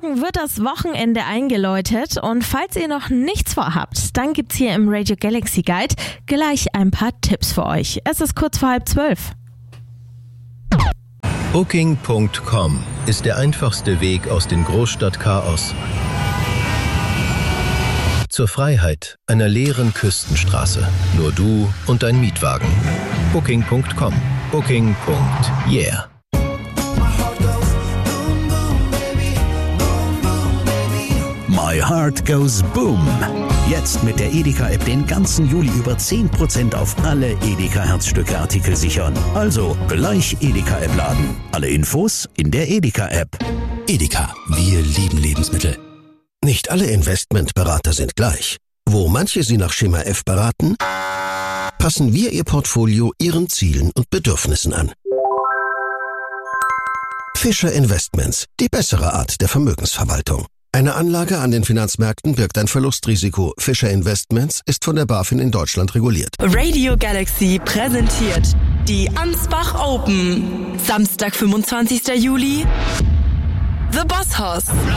Morgen wird das Wochenende eingeläutet und falls ihr noch nichts vorhabt, dann gibt's hier im Radio Galaxy Guide gleich ein paar Tipps für euch. Es ist kurz vor 11:30. Booking.com ist der einfachste Weg aus dem Großstadtchaos zur Freiheit einer leeren Küstenstraße. Nur du und dein Mietwagen. Booking.com. Booking.yeah. My Heart Goes Boom. Jetzt mit der Edeka-App den ganzen Juli über 10% auf alle Edeka-Herzstücke-Artikel sichern. Also gleich Edeka-App laden. Alle Infos in der Edeka-App. Edeka, wir lieben Lebensmittel. Nicht alle Investmentberater sind gleich. Wo manche Sie nach Schema F beraten, passen wir Ihr Portfolio Ihren Zielen und Bedürfnissen an. Fischer Investments, die bessere Art der Vermögensverwaltung. Eine Anlage an den Finanzmärkten birgt ein Verlustrisiko. Fischer Investments ist von der BaFin in Deutschland reguliert. Radio Galaxy präsentiert die Ansbach Open. Samstag, 25. Juli. The Boss House.